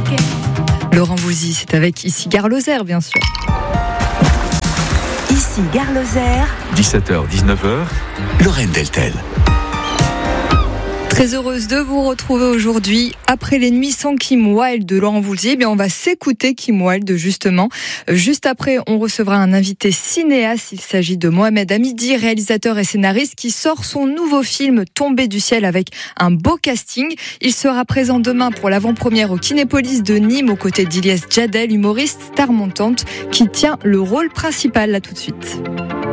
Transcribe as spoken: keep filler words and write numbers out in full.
Laurent Voulzy, c'est avec Ici Gare Lozère, bien sûr. Ici Gare Lozère. dix-sept heures dix-neuf heures, Lorraine Deltel. Très heureuse de vous retrouver aujourd'hui. Après les nuits sans Kim Wilde de Laurent Voulzy, eh bien on va s'écouter Kim Wilde justement. Juste après, on recevra un invité cinéaste. Il s'agit de Mohamed Hamidi, réalisateur et scénariste qui sort son nouveau film Tombé du ciel avec un beau casting. Il sera présent demain pour l'avant-première au Kinépolis de Nîmes aux côtés d'Ilyes Djadel, humoriste star montante qui tient le rôle principal. Là tout de suite.